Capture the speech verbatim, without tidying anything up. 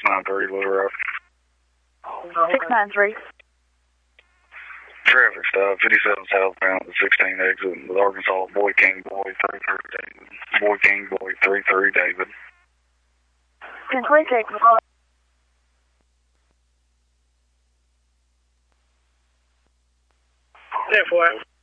nine three, Little Rock. six nine three. Traffic stop, fifty-seven southbound, sixteen exit with Arkansas, Boy King, Boy three three, David. Boy King, Boy three three, David. ten twenty-six. ten four.